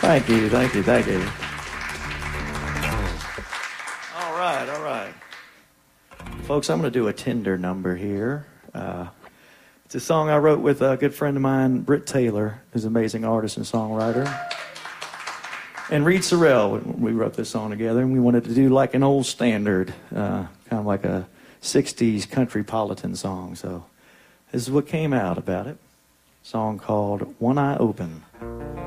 Thank you, thank you, thank you. All right, all right. Folks, I'm going to do a tender number here. It's a song I wrote with a good friend of mine, Britt Taylor, who's an amazing artist and songwriter. And Reed Sorrell, we wrote this song together, and we wanted to do like an old standard, kind of like a 60s country-politan song. So this is what came out about it. A song called One Eye Open.